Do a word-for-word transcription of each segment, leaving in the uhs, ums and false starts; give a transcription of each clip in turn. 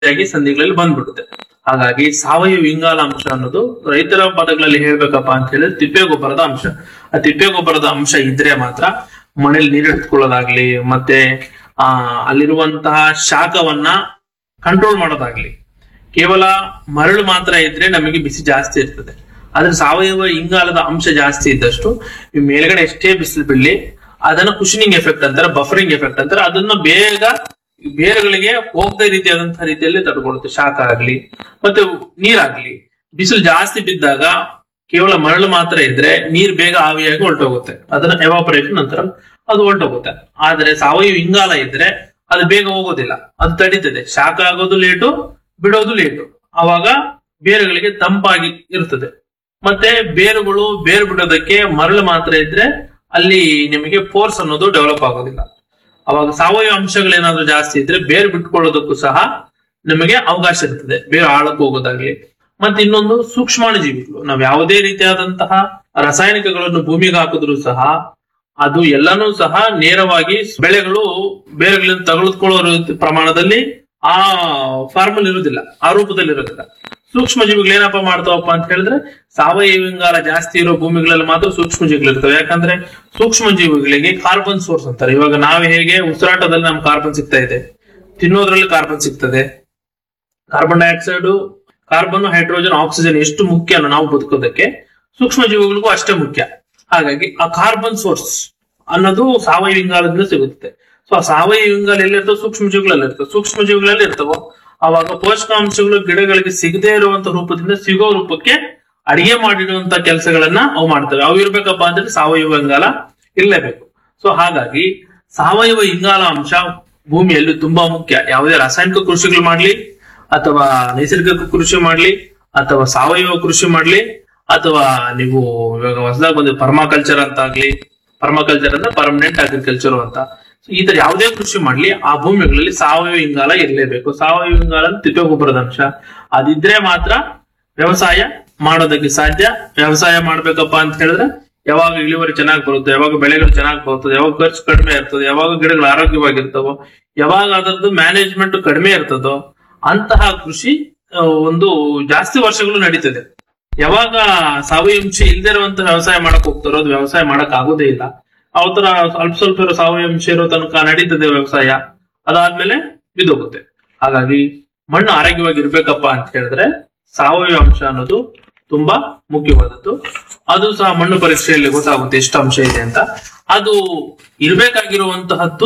ಆಗಿ ಸಂಧಿಗಳಲ್ಲಿ ಬಂದ್ಬಿಡುತ್ತೆ. ಹಾಗಾಗಿ ಸಾವಯವ ಇಂಗಾಲ ಅಂಶ ಅನ್ನೋದು ರೈತರ ಪದಗಳಲ್ಲಿ ಹೇಳ್ಬೇಕಪ್ಪ ಅಂತ ಹೇಳಿದ್ರೆ ತಿಪ್ಪೆ ಗೊಬ್ಬರದ ಅಂಶ. ಆ ತಿಪ್ಪೆ ಗೊಬ್ಬರದ ಅಂಶ ಇದ್ರೆ ಮಾತ್ರ ಮನೇಲಿ ನೀರು ಎತ್ಕೊಳ್ಳೋದಾಗ್ಲಿ, ಮತ್ತೆ ಆ ಅಲ್ಲಿರುವಂತಹ ಶಾಖವನ್ನ ಕಂಟ್ರೋಲ್ ಮಾಡೋದಾಗ್ಲಿ. ಕೇವಲ ಮರಳು ಮಾತ್ರ ಇದ್ರೆ ನಮಗೆ ಬಿಸಿ ಜಾಸ್ತಿ ಇರ್ತದೆ. ಆದ್ರೆ ಸಾವಯವ ಇಂಗಾಲದ ಅಂಶ ಜಾಸ್ತಿ ಇದ್ದಷ್ಟು ಈ ಮೇಲ್ಗಡೆ ಎಷ್ಟೇ ಬಿಸಿಲು ಬೀಳಲಿ ಅದನ್ನ ಕುಷನಿಂಗ್ ಎಫೆಕ್ಟ್ ಅಂತಾರೆ, ಬಫರಿಂಗ್ ಎಫೆಕ್ಟ್ ಅಂತಾರೆ. ಅದನ್ನ ಬೇಗ ಬೇರುಗಳಿಗೆ ಹೋಗದ ರೀತಿಯಾದಂತಹ ರೀತಿಯಲ್ಲಿ ತಡ್ಕೊಳ್ಳುತ್ತೆ. ಶಾಖ ಆಗ್ಲಿ ಮತ್ತೆ ನೀರಾಗ್ಲಿ. ಬಿಸಿಲು ಜಾಸ್ತಿ ಬಿದ್ದಾಗ ಕೇವಲ ಮರಳು ಮಾತ್ರ ಇದ್ರೆ ನೀರ್ ಬೇಗ ಆವಿಯಾಗಿ ಹೊರಟೋಗುತ್ತೆ, ಅದನ್ನ ಎವಾಪರೇಷನ್ ನಂತರ ಅದು ಹೊರಟೋಗುತ್ತೆ. ಆದ್ರೆ ಸಾವಯವ ಇಂಗಾಲ ಇದ್ರೆ ಅದು ಬೇಗ ಹೋಗೋದಿಲ್ಲ, ಅದು ತಡೀತದೆ. ಶಾಖ ಆಗೋದು ಲೇಟು, ಬಿಡೋದು ಲೇಟು. ಅವಾಗ ಬೇರುಗಳಿಗೆ ತಂಪಾಗಿ ಇರ್ತದೆ. ಮತ್ತೆ ಬೇರುಗಳು ಬೇರು ಬಿಡೋದಕ್ಕೆ ಮರಳು ಮಾತ್ರ ಇದ್ರೆ ಅಲ್ಲಿ ನಿಮಗೆ ಫೋರ್ಸ್ ಅನ್ನೋದು ಡೆವಲಪ್ ಆಗೋದಿಲ್ಲ. ಅವಾಗ ಸಾವಯವ ಅಂಶಗಳೇನಾದ್ರೂ ಜಾಸ್ತಿ ಇದ್ರೆ ಬೇರು ಬಿಟ್ಕೊಳ್ಳೋದಕ್ಕೂ ಸಹ ನಮಗೆ ಅವಕಾಶ ಇರ್ತದೆ, ಬೇರು ಆಳಕ್ಕೆ ಹೋಗೋದಾಗ್ಲಿ. ಮತ್ತೆ ಇನ್ನೊಂದು ಸೂಕ್ಷ್ಮಾಣು ಜೀವಿಗಳು. ನಾವ್ ಯಾವುದೇ ರೀತಿಯಾದಂತಹ ರಾಸಾಯನಿಕಗಳನ್ನು ಭೂಮಿಗೆ ಹಾಕಿದ್ರು ಸಹ ಅದು ಎಲ್ಲಾನು ಸಹ ನೇರವಾಗಿ ಬೆಳೆಗಳು ಬೇರುಗಳಿಂದ ತೆಗೆದುಕೊಳ್ಳೋ ಪ್ರಮಾಣದಲ್ಲಿ ಆ ಫಾರ್ಮಲ್ ಇರುವುದಿಲ್ಲ, ಆ ರೂಪದಲ್ಲಿ ಇರೋದಿಲ್ಲ. ಸೂಕ್ಷ್ಮ ಜೀವಿಗಳು ಏನಪ್ಪಾ ಮಾಡ್ತಾವಪ್ಪ ಅಂತ ಹೇಳಿದ್ರೆ ಸಾವಯವ ಇಂಗಾಲ ಜಾಸ್ತಿ ಇರೋ ಭೂಮಿಗಳಲ್ಲಿ ಮಾತ್ರ ಸೂಕ್ಷ್ಮ ಜೀವಿಗಳು ಇರ್ತವೆ. ಯಾಕಂದ್ರೆ ಸೂಕ್ಷ್ಮ ಜೀವಿಗಳಿಗೆ ಕಾರ್ಬನ್ ಸೋರ್ಸ್ ಅಂತಾರೆ. ಇವಾಗ ನಾವ್ ಹೇಗೆ ಉಸಿರಾಟದಲ್ಲಿ ನಮ್ಗೆ ಕಾರ್ಬನ್ ಸಿಗ್ತಾ ಇದೆ, ತಿನ್ನೋದ್ರಲ್ಲಿ ಕಾರ್ಬನ್ ಸಿಗ್ತದೆ. Carbon dioxide, carbon, hydrogen, oxygen ಎಷ್ಟು ಮುಖ್ಯ ನಾವು ಬದುಕೋದಕ್ಕೆ ಸೂಕ್ಷ್ಮ ಜೀವಿಗಳಿಗೂ ಅಷ್ಟೇ ಮುಖ್ಯ. ಹಾಗಾಗಿ ಆ ಕಾರ್ಬನ್ ಸೋರ್ಸ್ ಅನ್ನೋದು ಸಾವಯವ ಇಂಗಾಲದಿಂದ ಸಿಗುತ್ತೆ. ಸೊ ಆ ಸಾವಯವ ಇಂಗಾಲ ಎಲ್ಲಿರ್ತವೆ? ಸೂಕ್ಷ್ಮ ಜೀವಿಗಳಲ್ಲಿ ಇರ್ತವೆ. ಸೂಕ್ಷ್ಮ ಜೀವಿಗಳಲ್ಲಿ ಇರ್ತವೋ ಅವಾಗ ಪೋಷಕಾಂಶಗಳು ಗಿಡಗಳಿಗೆ ಸಿಗದೇ ಇರುವಂತ ರೂಪದಿಂದ ಸಿಗೋ ರೂಪಕ್ಕೆ ಅಡಿಗೆ ಮಾಡಿಡುವಂತ ಕೆಲಸಗಳನ್ನ ಅವು ಮಾಡ್ತವೆ. ಅವು ಇರ್ಬೇಕಪ್ಪ ಅಂದ್ರೆ ಸಾವಯವ ಇಂಗಾಲ ಇರಲೇಬೇಕು. ಸೊ ಹಾಗಾಗಿ ಸಾವಯವ ಇಂಗಾಲ ಅಂಶ ಭೂಮಿಯಲ್ಲಿ ತುಂಬಾ ಮುಖ್ಯ. ಯಾವುದೇ ರಾಸಾಯನಿಕ ಕೃಷಿಗಳು ಮಾಡ್ಲಿ ಅಥವಾ ನೈಸರ್ಗಿಕ ಕೃಷಿ ಮಾಡ್ಲಿ ಅಥವಾ ಸಾವಯವ ಕೃಷಿ ಮಾಡ್ಲಿ ಅಥವಾ ನೀವು ಇವಾಗ ಹೊಸದಾಗಿ ಬಂದ ಪರ್ಮಾಕಲ್ಚರ್ ಅಂತ ಆಗ್ಲಿ, ಪರ್ಮಾಕಲ್ಚರ್ ಅಂದ್ರೆ ಪರ್ಮನೆಂಟ್ ಅಗ್ರಿಕಲ್ಚರ್ ಅಂತ, ಈ ತರ ಯಾವುದೇ ಕೃಷಿ ಮಾಡ್ಲಿ ಆ ಭೂಮಿಗಳಲ್ಲಿ ಸಾವಯವ ಇಂಗಾಲ ಇರಲೇಬೇಕು. ಸಾವಯವ ಇಂಗಾಲ ತಿಪ್ಪೆ ಗೊಬ್ಬರದ ಅಂಶ ಅದಿದ್ರೆ ಮಾತ್ರ ವ್ಯವಸಾಯ ಮಾಡೋದಕ್ಕೆ ಸಾಧ್ಯ. ವ್ಯವಸಾಯ ಮಾಡ್ಬೇಕಪ್ಪ ಅಂತ ಹೇಳಿದ್ರೆ ಯಾವಾಗ ಇಳುವರಿ ಚೆನ್ನಾಗಿ ಬರುತ್ತೆ, ಯಾವಾಗ ಬೆಳೆಗಳು ಚೆನ್ನಾಗಿ ಬರ್ತದೆ, ಯಾವಾಗ ಖರ್ಚು ಕಡಿಮೆ ಇರ್ತದೆ, ಯಾವಾಗ ಗಿಡಗಳು ಆರೋಗ್ಯವಾಗಿರ್ತವೋ, ಯಾವಾಗ ಅದರದ್ದು ಮ್ಯಾನೇಜ್ಮೆಂಟ್ ಕಡಿಮೆ ಇರ್ತದೋ ಅಂತಹ ಕೃಷಿ ಒಂದು ಜಾಸ್ತಿ ವರ್ಷಗಳು ನಡೀತದೆ. ಯಾವಾಗ ಸಾವಯವ ಅಂಶ ಇಲ್ದೇ ಇರುವಂತಹ ವ್ಯವಸಾಯ ಮಾಡಕ್ ಹೋಗ್ತಾರೋ ಅದು ವ್ಯವಸಾಯ ಮಾಡಕ್ ಆಗೋದೇ ಇಲ್ಲ. ಅವತರ ಸ್ವಲ್ಪ ಸ್ವಲ್ಪ ಇರೋ ಸಾವಯವ ಅಂಶ ಇರೋ ತನಕ ನಡೀತದೆ ವ್ಯವಸಾಯ, ಅದಾದ್ಮೇಲೆ ಬಿದ್ದೋಗುತ್ತೆ. ಹಾಗಾಗಿ ಮಣ್ಣು ಆರೋಗ್ಯವಾಗಿ ಇರ್ಬೇಕಪ್ಪ ಅಂತ ಹೇಳಿದ್ರೆ ಸಾವಯವ ಅಂಶ ಅನ್ನೋದು ತುಂಬಾ ಮುಖ್ಯವಾದದ್ದು. ಅದು ಸಹ ಮಣ್ಣು ಪರೀಕ್ಷೆಯಲ್ಲಿ ಗೊತ್ತಾಗುತ್ತೆ ಎಷ್ಟು ಅಂಶ ಇದೆ ಅಂತ. ಅದು ಇರ್ಬೇಕಾಗಿರುವಂತಹದ್ದು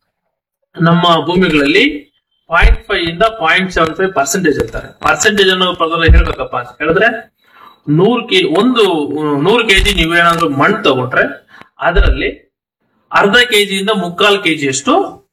ನಮ್ಮ ಭೂಮಿಗಳಲ್ಲಿ ಪಾಯಿಂಟ್ ಫೈವ್ ಇಂದ ಪಾಯಿಂಟ್ ಸೆವೆನ್ ಫೈವ್ ಪರ್ಸೆಂಟೇಜ್ ಇರ್ತಾರೆ. ಪರ್ಸೆಂಟೇಜ್ ಅನ್ನೋ ಪದದಲ್ಲಿ ಹೇಳ್ಬೇಕಪ್ಪ ಅಂತ ಹೇಳಿದ್ರೆ ನೂರ್ ಕೆ ಒಂದು ನೂರು ಕೆಜಿ ನೀವೇನಾದ್ರೂ ಮಣ್ಣು ತಗೊಂಡ್ರೆ ಅದರಲ್ಲಿ ಅರ್ಧ ಕೆಜಿಯಿಂದ ಮುಕ್ಕಾಲು ಕೆಜಿ ಅಷ್ಟು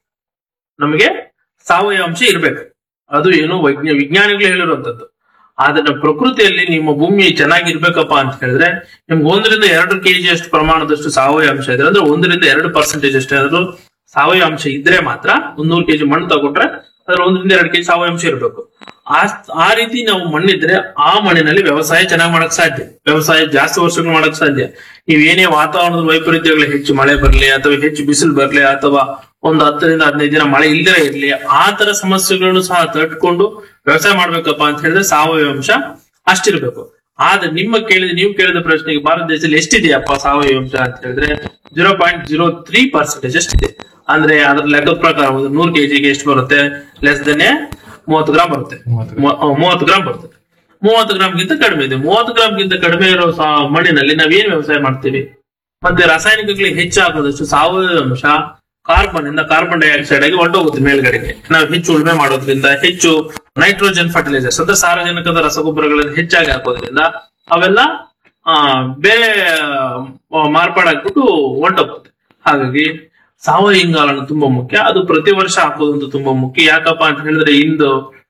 ನಮಗೆ ಸಾವಯವ ಅಂಶ ಇರ್ಬೇಕು. ಅದು ಏನು ವೈಜ್ಞ ವಿಜ್ಞಾನಿಗಳು ಹೇಳಿರುವಂತದ್ದು. ಆದ್ರೆ ಪ್ರಕೃತಿಯಲ್ಲಿ ನಿಮ್ಮ ಭೂಮಿ ಚೆನ್ನಾಗಿರ್ಬೇಕಪ್ಪ ಅಂತ ಹೇಳಿದ್ರೆ ನಿಮ್ಗೆ ಒಂದರಿಂದ ಎರಡು ಕೆಜಿ ಅಷ್ಟು ಪ್ರಮಾಣದಷ್ಟು ಸಾವಯವ ಅಂಶ ಇದೆ, ಅಂದ್ರೆ ಒಂದರಿಂದ ಎರಡು ಪರ್ಸೆಂಟೇಜ್ ಅಷ್ಟೇ ಏನಾದ್ರು ಸಾವಯವ ಅಂಶ ಇದ್ರೆ ಮಾತ್ರ ಒಂದ್ ನೂರು ಕೆಜಿ ಮಣ್ಣು ತಗೊಂಡ್ರೆ ಅದ್ರ ಒಂದರಿಂದ ಎರಡು ಕೆಜಿ ಸಾವಯವ ಅಂಶ ಇರಬೇಕು. ಆ ಆ ರೀತಿ ನಾವು ಮಣ್ಣಿದ್ರೆ ಆ ಮಣ್ಣಿನಲ್ಲಿ ವ್ಯವಸಾಯ ಚೆನ್ನಾಗಿ ಮಾಡಕ್ ಸಾಧ್ಯ, ವ್ಯವಸಾಯ ಜಾಸ್ತಿ ವರ್ಷಗಳು ಮಾಡಕ್ ಸಾಧ್ಯ. ನೀವೇನೇ ವಾತಾವರಣದ ವೈಪರೀತ್ಯಗಳು, ಹೆಚ್ಚು ಮಳೆ ಬರ್ಲಿ ಅಥವಾ ಹೆಚ್ಚು ಬಿಸಿಲು ಬರ್ಲಿ ಅಥವಾ ಒಂದು ಹತ್ತರಿಂದ ಹದಿನೈದು ದಿನ ಮಳೆ ಇಲ್ದೇ ಇರ್ಲಿ, ಆ ತರ ಸಮಸ್ಯೆಗಳನ್ನು ಸಹ ತಟ್ಕೊಂಡು ವ್ಯವಸಾಯ ಮಾಡ್ಬೇಕಪ್ಪ ಅಂತ ಹೇಳಿದ್ರೆ ಸಾವಯವ ಅಂಶ ಅಷ್ಟಿರ್ಬೇಕು. ಆದ್ರೆ ನಿಮ್ಮ ಕೇಳಿದ ನೀವು ಕೇಳಿದ ಪ್ರಶ್ನೆಗೆ ಭಾರತ ದೇಶದಲ್ಲಿ ಎಷ್ಟಿದೆಯಪ್ಪ ಸಾವಯವ ಅಂಶ ಅಂತ ಹೇಳಿದ್ರೆ zero point zero three percentage ಅಷ್ಟಿದೆ. ಅಂದ್ರೆ ಅದ್ರ ಲೆಕ್ಕದ ಪ್ರಕಾರ ಒಂದು ನೂರು ಕೆಜಿಗೆ ಎಷ್ಟು ಬರುತ್ತೆ? ಲೆಸ್ ದೆನ್ ಮೂವತ್ತು ಗ್ರಾಮ್ ಬರುತ್ತೆ. ಮೂವತ್ತು ಗ್ರಾಮ್ ಬರ್ತದೆ. ಮೂವತ್ತು ಗ್ರಾಮ್ಗಿಂತ ಕಡಿಮೆ ಇದೆ. ಮೂವತ್ತು ಗ್ರಾಮ್ಗಿಂತ ಕಡಿಮೆ ಇರೋ ಮಣ್ಣಿನಲ್ಲಿ ನಾವೇನ್ ವ್ಯವಸಾಯ ಮಾಡ್ತೀವಿ? ಮತ್ತೆ ರಾಸಾಯನಿಕಗಳಿಗೆ ಹೆಚ್ಚಾಗೋದಷ್ಟು ಸಾವಯವ ಅಂಶ ಕಾರ್ಬನ್ ಇಂದ ಕಾರ್ಬನ್ ಡೈಆಕ್ಸೈಡ್ ಆಗಿ ಹೊರಟೋಗುತ್ತೆ ಮೇಲ್ಗಡೆಗೆ. ನಾವು ಹೆಚ್ಚು ಉಳುಮೆ ಮಾಡೋದ್ರಿಂದ, ಹೆಚ್ಚು ನೈಟ್ರೋಜನ್ ಫರ್ಟಿಲೈಸರ್ಸ್ ಅಂದ್ರೆ ಸಾರಜನಕದ ರಸಗೊಬ್ಬರಗಳನ್ನು ಹೆಚ್ಚಾಗಿ ಹಾಕೋದ್ರಿಂದ ಅವೆಲ್ಲ ಆ ಬೇರೆ ಮಾರ್ಪಾಡಾಗ್ಬಿಟ್ಟು ಹೊರಟೋಗುತ್ತೆ. ಹಾಗಾಗಿ ಸಾವಯವ ಇಂಗಾಲನ ತುಂಬಾ ಮುಖ್ಯ. ಅದು ಪ್ರತಿ ವರ್ಷ ಹಾಕೋದಂತೂ ತುಂಬಾ ಮುಖ್ಯ. ಯಾಕಪ್ಪ ಅಂತ ಹೇಳಿದ್ರೆ ಇಂದು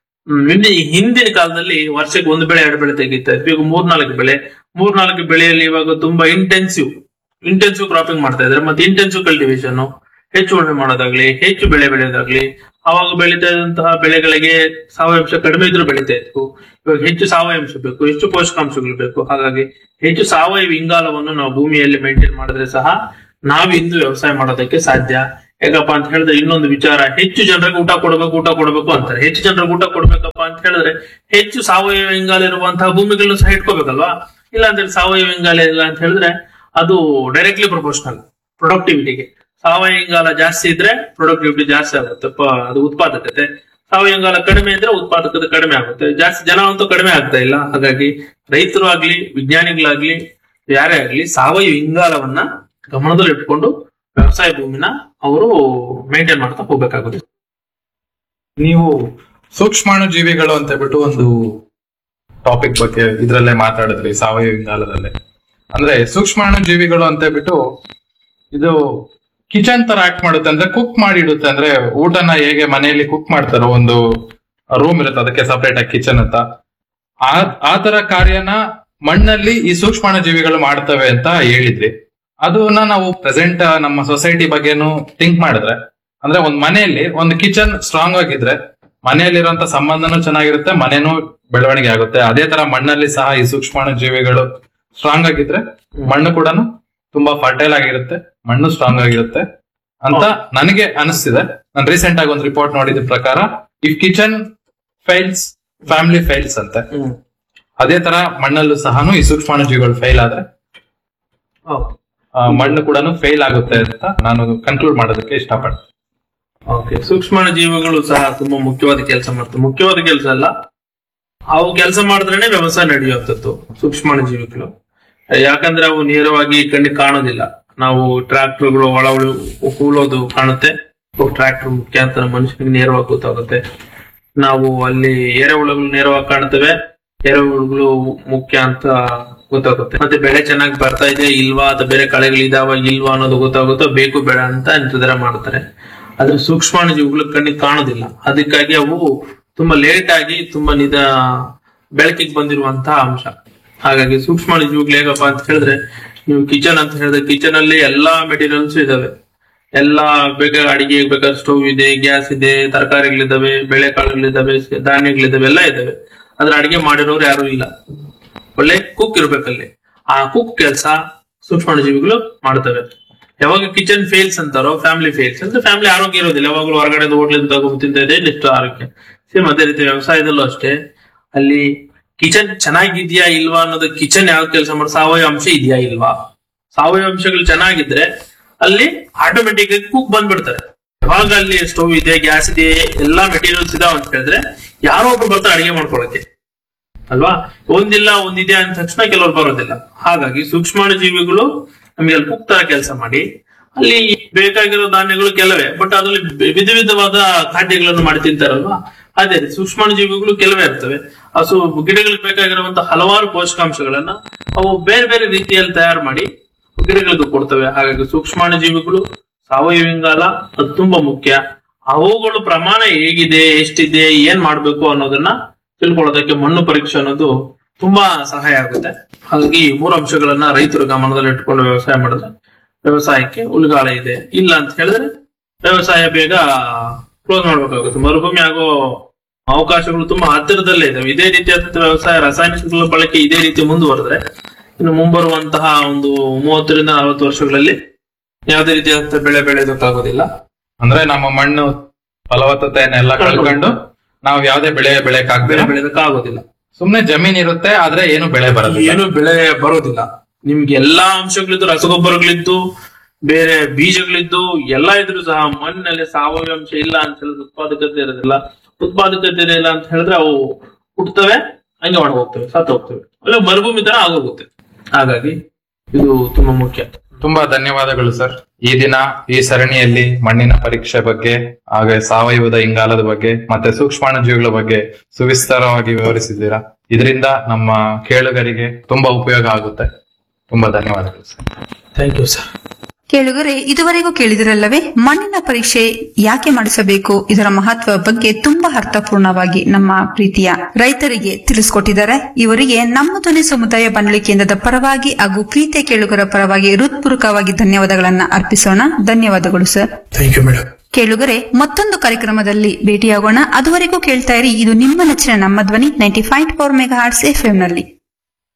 ಹಿಂದಿನ ಕಾಲದಲ್ಲಿ ವರ್ಷಕ್ಕೆ ಒಂದು ಬೆಳೆ ಎರಡು ಬೆಳೆ ತೆಗಿತಾ ಇದ್ವಿ. ಈಗ ಮೂರ್ನಾಲ್ಕು ಬೆಳೆ ಮೂರ್ನಾಲ್ಕು ಬೆಳೆಯಲ್ಲಿ ಇವಾಗ ತುಂಬಾ ಇಂಟೆನ್ಸಿವ್ ಇಂಟೆನ್ಸಿವ್ ಕ್ರಾಪಿಂಗ್ ಮಾಡ್ತಾ ಇದ್ದಾರೆ. ಮತ್ತೆ ಇಂಟೆನ್ಸಿವ್ ಕಲ್ಟಿವೇಶನ್, ಹೆಚ್ಚು ಉಳುಮೆ ಮಾಡೋದಾಗ್ಲಿ, ಹೆಚ್ಚು ಬೆಳೆ ಬೆಳೆಯೋದಾಗ್ಲಿ. ಅವಾಗ ಬೆಳೀತಾ ಇದ್ದಂತಹ ಬೆಳೆಗಳಿಗೆ ಸಾವಯವ ಕಡಿಮೆ ಇದ್ರೂ ಬೆಳೀತಾ ಇತ್ತು. ಇವಾಗ ಹೆಚ್ಚು ಸಾವಯವ ಬೇಕು, ಹೆಚ್ಚು ಪೋಷಕಾಂಶಗಳು ಬೇಕು. ಹಾಗಾಗಿ ಹೆಚ್ಚು ಸಾವಯವ ಇಂಗಾಲವನ್ನು ನಾವು ಭೂಮಿಯಲ್ಲಿ ಮೇಂಟೈನ್ ಮಾಡಿದ್ರೆ ಸಹ ನಾವು ಇಂದು ವ್ಯವಸಾಯ ಮಾಡೋದಕ್ಕೆ ಸಾಧ್ಯ. ಹೇಗಪ್ಪ ಅಂತ ಹೇಳಿದ್ರೆ ಇನ್ನೊಂದು ವಿಚಾರ, ಹೆಚ್ಚು ಜನರಿಗೆ ಊಟ ಕೊಡಬೇಕು ಊಟ ಕೊಡಬೇಕು ಅಂತಾರೆ. ಹೆಚ್ಚು ಜನರಿಗೆ ಊಟ ಕೊಡ್ಬೇಕಪ್ಪ ಅಂತ ಹೇಳಿದ್ರೆ ಹೆಚ್ಚು ಸಾವಯವ ಇಂಗಾಲ ಇರುವಂತಹ ಭೂಮಿಗಳನ್ನು ಸಹ ಇಟ್ಕೋಬೇಕಲ್ವಾ. ಇಲ್ಲ ಅಂತ ಹೇಳಿ ಸಾವಯವ ಇಂಗಾಲ ಇಲ್ಲ ಅಂತ ಹೇಳಿದ್ರೆ ಅದು ಡೈರೆಕ್ಟ್ಲಿ ಪ್ರಪೋರ್ಷನಲ್ ಪ್ರೊಡಕ್ಟಿವಿಟಿಗೆ. ಸಾವಯವ ಇಂಗಾಲ ಜಾಸ್ತಿ ಇದ್ರೆ ಪ್ರೊಡಕ್ಟಿವಿಟಿ ಜಾಸ್ತಿ ಆಗುತ್ತೆ, ಅದು ಉತ್ಪಾದಕತೆ. ಸಾವಯವ ಇಂಗಾಲ ಕಡಿಮೆ ಇದ್ರೆ ಉತ್ಪಾದಕತೆ ಕಡಿಮೆ ಆಗುತ್ತೆ. ಜಾಸ್ತಿ ಜನ ಅಂತೂ ಕಡಿಮೆ ಆಗ್ತಾ ಇಲ್ಲ. ಹಾಗಾಗಿ ರೈತರು ಆಗ್ಲಿ ವಿಜ್ಞಾನಿಗಳಾಗ್ಲಿ ಯಾರೇ ಆಗ್ಲಿ ಸಾವಯವ ಇಂಗಾಲವನ್ನ ಗಮನದಲ್ಲಿ ಇಟ್ಕೊಂಡು ವ್ಯವಸಾಯ ಭೂಮಿನ ಅವರು ಮೇಂಟೈನ್ ಮಾಡ್ತಾ ಹೋಗ್ಬೇಕಾಗುತ್ತೆ. ನೀವು ಸೂಕ್ಷ್ಮಾಣು ಜೀವಿಗಳು ಅಂತ ಹೇಳ್ಬಿಟ್ಟು ಒಂದು ಟಾಪಿಕ್ ಬಗ್ಗೆ ಇದ್ರಲ್ಲೇ ಮಾತಾಡಿದ್ರಿ, ಸಾವಯವ ಇಂಗಾಲದಲ್ಲೇ. ಅಂದ್ರೆ ಸೂಕ್ಷ್ಮಾಣು ಜೀವಿಗಳು ಅಂತ ಹೇಳ್ಬಿಟ್ಟು ಇದು ಕಿಚನ್ ತರ ಆಕ್ಟ್ ಮಾಡುತ್ತೆ, ಅಂದ್ರೆ ಕುಕ್ ಮಾಡಿ ಇಡುತ್ತೆ. ಅಂದ್ರೆ ಊಟನ ಹೇಗೆ ಮನೆಯಲ್ಲಿ ಕುಕ್ ಮಾಡ್ತಾರೋ, ಒಂದು ರೂಮ್ ಇರುತ್ತೆ ಅದಕ್ಕೆ ಸಪರೇಟ್ ಆಗಿ ಕಿಚನ್ ಅಂತ, ಆ ಆ ತರ ಕಾರ್ಯನ ಮಣ್ಣಲ್ಲಿ ಈ ಸೂಕ್ಷ್ಮಾಣು ಜೀವಿಗಳು ಮಾಡ್ತವೆ ಅಂತ ಹೇಳಿದ್ರಿ. ಅದನ್ನ ನಾವು ಪ್ರೆಸೆಂಟ್ ನಮ್ಮ ಸೊಸೈಟಿ ಬಗ್ಗೆನು ಥಿಂಕ್ ಮಾಡಿದ್ರೆ, ಅಂದ್ರೆ ಒಂದ್ ಮನೆಯಲ್ಲಿ ಒಂದು ಕಿಚನ್ ಸ್ಟ್ರಾಂಗ್ ಆಗಿದ್ರೆ ಮನೆಯಲ್ಲಿರುವಂತ ಸಂಬಂಧನೂ ಚೆನ್ನಾಗಿರುತ್ತೆ, ಮನೆನೂ ಬೆಳವಣಿಗೆ ಆಗುತ್ತೆ. ಅದೇ ತರ ಮಣ್ಣಲ್ಲಿ ಸಹ ಈ ಸೂಕ್ಷ್ಮಾಣು ಜೀವಿಗಳು ಸ್ಟ್ರಾಂಗ್ ಆಗಿದ್ರೆ ಮಣ್ಣು ಕೂಡ ತುಂಬಾ ಫರ್ಟೈಲ್ ಆಗಿರುತ್ತೆ, ಮಣ್ಣು ಸ್ಟ್ರಾಂಗ್ ಆಗಿರುತ್ತೆ ಅಂತ ನನಗೆ ಅನಿಸ್ತಿದೆ. ನಾನು ರೀಸೆಂಟ್ ಆಗಿ ಒಂದು ರಿಪೋರ್ಟ್ ನೋಡಿದ ಪ್ರಕಾರ if kitchen files family files ಅಂತೆ. ಅದೇ ತರ ಮಣ್ಣಲ್ಲೂ ಸಹ ಈ ಸೂಕ್ಷ್ಮಾಣು ಜೀವಿಗಳು ಫೈಲ್ ಆದ್ರೆ ಮಣ್ಣು ಕೂಡ ಫೇಲ್ ಆಗುತ್ತೆ ಅಂತ ನಾನು ಕನ್ಕ್ಲೂಡ್ ಮಾಡೋದಕ್ಕೆ ಇಷ್ಟಪಡ್ತೀನಿ. ಓಕೆ, ಸೂಕ್ಷ್ಮಾಣು ಜೀವಿಗಳು ಸಹ ತುಂಬಾ ಮುಖ್ಯವಾದ ಕೆಲಸ ಮಾಡ್ತವೆ. ಮುಖ್ಯವಾದ ಕೆಲಸ ಅಲ್ಲ, ಅವು ಕೆಲಸ ಮಾಡಿದ್ರೇನೆ ವ್ಯವಸಾಯ ನಡೆಯುವಂಥದ್ದು ಸೂಕ್ಷ್ಮಾಣು ಜೀವಿಗಳು. ಯಾಕಂದ್ರೆ ಅವು ನೇರವಾಗಿ ಕಣ್ಣಿಗೆ ಕಾಣೋದಿಲ್ಲ. ನಾವು ಟ್ರಾಕ್ಟರ್ಗಳು ಒಳ ಹೂಳೋದು ಕಾಣುತ್ತೆ, ಟ್ರಾಕ್ಟರ್ ಮುಖ್ಯ ಅಂತ ಮನುಷ್ಯನಿಗೆ ನೇರವಾಗಿ ಗೊತ್ತಾಗುತ್ತೆ. ನಾವು ಅಲ್ಲಿ ಎರೆಹುಳುಗಳು ನೇರವಾಗಿ ಕಾಣುತ್ತವೆ, ಎರೆಹುಳುಗಳು ಮುಖ್ಯ ಅಂತ ಗೊತ್ತಾಗುತ್ತೆ. ಮತ್ತೆ ಬೆಳೆ ಚೆನ್ನಾಗಿ ಬರ್ತಾ ಇದೆ ಇಲ್ವಾ, ಅಥವಾ ಬೇರೆ ಕಳೆಗಳಿದಾವ ಇಲ್ವಾ ಅನ್ನೋದು ಗೊತ್ತಾಗುತ್ತೋ, ಬೇಕು ಬೇಡ ಅಂತ ನಿರ್ಧಾರ ಮಾಡ್ತಾರೆ. ಆದ್ರೆ ಸೂಕ್ಷ್ಮಾಣು ಜೀವಿಗಳು ಕಣ್ಣಿಗೆ ಕಾಣೋದಿಲ್ಲ. ಅದಕ್ಕಾಗಿ ಅವು ತುಂಬಾ ಲೇಟ್ ಆಗಿ ತುಂಬಾ ನಿಧ ಬೆಳಕಿಗೆ ಬಂದಿರುವಂತಹ ಅಂಶ. ಹಾಗಾಗಿ ಸೂಕ್ಷ್ಮಾಣು ಜೀವಿಗಳು ಹೇಗಪ್ಪ ಅಂತ ಹೇಳಿದ್ರೆ, ನೀವು ಕಿಚನ್ ಅಂತ ಹೇಳಿದ್ರೆ ಕಿಚನ್ ಅಲ್ಲಿ ಎಲ್ಲಾ ಮೆಟೀರಿಯಲ್ಸ್ ಇದಾವೆ. ಎಲ್ಲಾ ಬೇಗ ಅಡಿಗೆ ಬೇಕಾದ ಸ್ಟವ್ ಇದೆ, ಗ್ಯಾಸ್ ಇದೆ, ತರಕಾರಿಗಳಿದಾವೆ, ಬೆಳೆಕಾಳುಗಳಿದಾವೆ, ಧಾನ್ಯಗಳಿದಾವೆ, ಎಲ್ಲ ಇದಾವೆ. ಆದ್ರೆ ಅಡಿಗೆ ಮಾಡಿರೋರು ಯಾರು ಇಲ್ಲ. ಒಳ್ಳೆ ಕುಕ್ ಇರ್ಬೇಕಲ್ಲಿ. ಆ ಕುಕ್ ಕೆಲಸ ಸೂಕ್ಷ್ಮಾಣು ಜೀವಿಗಳು ಮಾಡ್ತವೆ. ಯಾವಾಗ ಕಿಚನ್ ಫೇಲ್ಸ್ ಅಂತಾರೋ ಫ್ಯಾಮಿಲಿ ಫೇಲ್ಸ್ ಅಂದ್ರೆ ಫ್ಯಾಮಿಲಿ ಆರೋಗ್ಯ ಇರೋದಿಲ್ಲ. ಯಾವಾಗಲೂ ಹೊರಗಡೆ ಹೋಟ್ಲಿಂದ ತಗೊಂಡು ತಿಂತ ಇದೆ, ಎಷ್ಟು ಆರೋಗ್ಯ. ಸೇಮ್ ಅದೇ ರೀತಿ ವ್ಯವಸಾಯದಲ್ಲೂ ಅಷ್ಟೇ, ಅಲ್ಲಿ ಕಿಚನ್ ಚೆನ್ನಾಗಿದ್ಯಾ ಇಲ್ವಾ ಅನ್ನೋದು, ಕಿಚನ್ ಯಾವ ಕೆಲಸ ಮಾಡೋ ಸಾವಯವ ಅಂಶ ಇದೆಯಾ ಇಲ್ವಾ. ಸಾವಯವ ಅಂಶಗಳು ಚೆನ್ನಾಗಿದ್ರೆ ಅಲ್ಲಿ ಆಟೋಮೆಟಿಕ್ ಆಗಿ ಕುಕ್ ಬಂದ್ಬಿಡ್ತಾರೆ. ಯಾವಾಗ ಅಲ್ಲಿ ಸ್ಟವ್ ಇದೆ, ಗ್ಯಾಸ್ ಇದೆ, ಎಲ್ಲಾ ಮೆಟೀರಿಯಲ್ಸ್ ಇದಾವ ಅಂತ ಹೇಳಿದ್ರೆ ಯಾರೋ ಒಬ್ರು ಬರ್ತಾರೆ ಅಡಿಗೆ ಮಾಡ್ಕೊಳಕ್ಕೆ ಅಲ್ವಾ. ಒಂದಿಲ್ಲ ಒಂದಿದೆ ಅಂದ ತಕ್ಷಣ ಕೆಲವರು ಬರೋದಿಲ್ಲ. ಹಾಗಾಗಿ ಸೂಕ್ಷ್ಮಾಣು ಜೀವಿಗಳು ನಮಗೆ ಅಲ್ಲಿ ಕುಕ್ ತರ ಕೆಲಸ ಮಾಡಿ ಅಲ್ಲಿ ಬೇಕಾಗಿರೋ ಧಾನ್ಯಗಳು ಕೆಲವೇ, ಬಟ್ ಅದ್ರಲ್ಲಿ ವಿಧ ವಿಧವಾದ ಖಾದ್ಯಗಳನ್ನು ಮಾಡಿ ತಿಂತಾರಲ್ವಾ. ಅದೇ ಸೂಕ್ಷ್ಮಾಣು ಜೀವಿಗಳು ಕೆಲವೇ ಇರ್ತವೆ. ಹಸು ಗಿಡಗಳಿಗೆ ಬೇಕಾಗಿರುವಂತಹ ಹಲವಾರು ಪೋಷಕಾಂಶಗಳನ್ನ ಅವು ಬೇರೆ ಬೇರೆ ರೀತಿಯಲ್ಲಿ ತಯಾರು ಮಾಡಿ ಗಿಡಗಳಿಗೆ ಕೊಡ್ತವೆ. ಹಾಗಾಗಿ ಸೂಕ್ಷ್ಮಾಣು ಜೀವಿಗಳು ಸಾವಯವ ಇಂಗಾಲ ಅದು ತುಂಬಾ ಮುಖ್ಯ. ಅವುಗಳು ಪ್ರಮಾಣ ಹೇಗಿದೆ, ಎಷ್ಟಿದೆ, ಏನ್ ಮಾಡ್ಬೇಕು ಅನ್ನೋದನ್ನ ತಿಳ್ಕೊಳ್ಳೋದಕ್ಕೆ ಮಣ್ಣು ಪರೀಕ್ಷೆ ಅನ್ನೋದು ತುಂಬಾ ಸಹಾಯ ಆಗುತ್ತೆ. ಹಾಗಾಗಿ ಈ ಮೂರು ಅಂಶಗಳನ್ನ ರೈತರು ಗಮನದಲ್ಲಿ ಇಟ್ಕೊಂಡು ವ್ಯವಸಾಯ ಮಾಡಿದ್ರೆ ವ್ಯವಸಾಯಕ್ಕೆ ಉಳಿಗಾಲ ಇದೆ. ಇಲ್ಲ ಅಂತ ಹೇಳಿದ್ರೆ ವ್ಯವಸಾಯ ಬೇಗ ಕ್ಲೋಸ್ ಮಾಡ್ಬೇಕಾಗುತ್ತೆ. ಮರುಭೂಮಿ ಆಗೋ ಅವಕಾಶಗಳು ತುಂಬಾ ಹತ್ತಿರದಲ್ಲೇ ಇದಾವೆ. ಇದೇ ರೀತಿಯಾದ ವ್ಯವಸಾಯ ರಾಸಾಯನಿಕಗಳ ಬಳಕೆ ಇದೇ ರೀತಿ ಮುಂದುವರೆದ್ರೆ ಇನ್ನು ಮುಂಬರುವಂತಹ ಒಂದು ಮೂವತ್ತರಿಂದ ನಲವತ್ತು ವರ್ಷಗಳಲ್ಲಿ ಯಾವುದೇ ರೀತಿಯಾದ ಬೆಳೆ ಬೆಳೆಯೋದಕ್ಕಾಗೋದಿಲ್ಲ. ಅಂದ್ರೆ ನಮ್ಮ ಮಣ್ಣು ಫಲವತ್ತತೆಯನ್ನೆಲ್ಲ ಕಳ್ಕೊಂಡು ನಾವು ಯಾವುದೇ ಬೆಳೆ ಬೆಳೆಯಕ್ಕಾಗ್ದಿಲ್ಲ, ಬೆಳೆಯೋದಕ್ಕಾಗೋದಿಲ್ಲ. ಸುಮ್ನೆ ಜಮೀನ್ ಇರುತ್ತೆ, ಆದ್ರೆ ಏನು ಬೆಳೆ ಬರೋದಿಲ್ಲ, ಏನು ಬೆಳೆ ಬರೋದಿಲ್ಲ. ನಿಮ್ಗೆ ಎಲ್ಲಾ ಅಂಶಗಳಿದ್ದು, ರಸಗೊಬ್ಬರಗಳಿದ್ದು, ಬೇರೆ ಬೀಜಗಳಿದ್ದು ಎಲ್ಲ ಇದ್ರು ಸಹ ಮಣ್ಣಿನಲ್ಲಿ ಸಾವಯವ ಅಂಶ ಇಲ್ಲ ಅಂತ ಹೇಳಿದ್ರೆ ಉತ್ಪಾದಕತೆ ಇರೋದಿಲ್ಲ. ಉತ್ಪಾದಕತೆ ಇಲ್ಲ ಅಂತ ಹೇಳಿದ್ರೆ ಅವು ಹುಟ್ಟುತ್ತವೆ, ಹಂಗೆ ಒಣ ಹೋಗ್ತವೆ, ಸತ್ತು ಹೋಗ್ತವೆ, ಒಳ್ಳೆ ಮರುಭೂಮಿ ತರ ಆಗೋಗುತ್ತೆ. ಹಾಗಾಗಿ ಇದು ತುಂಬಾ ಮುಖ್ಯ. ತುಂಬಾ ಧನ್ಯವಾದಗಳು ಸರ್. ಈ ದಿನ ಈ ಸರಣಿಯಲ್ಲಿ ಮಣ್ಣಿನ ಪರೀಕ್ಷೆ ಬಗ್ಗೆ, ಹಾಗೆ ಸಾವಯವದ ಇಂಗಾಲದ ಬಗ್ಗೆ ಮತ್ತೆ ಸೂಕ್ಷ್ಮಾಣು ಜೀವಿಗಳ ಬಗ್ಗೆ ಸುವಿಸ್ತಾರವಾಗಿ ವಿವರಿಸಿದ್ದೀರಾ. ಇದರಿಂದ ನಮ್ಮ ಕೇಳುಗರಿಗೆ ತುಂಬಾ ಉಪಯೋಗ ಆಗುತ್ತೆ. ತುಂಬಾ ಧನ್ಯವಾದಗಳು ಸರ್. Thank you sir. ಕೇಳುಗರೆ, ಇದುವರೆಗೂ ಕೇಳಿದಿರಲ್ಲವೇ ಮಣ್ಣಿನ ಪರೀಕ್ಷೆ ಯಾಕೆ ಮಾಡಿಸಬೇಕು, ಇದರ ಮಹತ್ವ ಬಗ್ಗೆ ತುಂಬಾ ಅರ್ಥಪೂರ್ಣವಾಗಿ ನಮ್ಮ ಪ್ರೀತಿಯ ರೈತರಿಗೆ ತಿಳಿಸಿಕೊಟ್ಟಿದ್ದಾರೆ. ಇವರಿಗೆ ನಮ್ಮ ಧ್ವನಿ ಸಮುದಾಯ ಬಾನುಲಿ ಕೇಂದ್ರದ ಪರವಾಗಿ ಹಾಗೂ ಪ್ರೀತಿಯ ಕೇಳುಗರ ಪರವಾಗಿ ಹೃತ್ಪೂರ್ವಕವಾಗಿ ಧನ್ಯವಾದಗಳನ್ನ ಅರ್ಪಿಸೋಣ. ಧನ್ಯವಾದಗಳು ಸರ್. Thank you madam. ಕೇಳುಗರೆ, ಮತ್ತೊಂದು ಕಾರ್ಯಕ್ರಮದಲ್ಲಿ ಭೇಟಿಯಾಗೋಣ. ಅದುವರೆಗೂ ಕೇಳ್ತಾ ಇರಿ, ಇದು ನಿಮ್ಮ ನೆಚ್ಚಿನ ನಮ್ಮ ಧ್ವನಿ ninety five four mega hertz F M ನಲ್ಲಿ.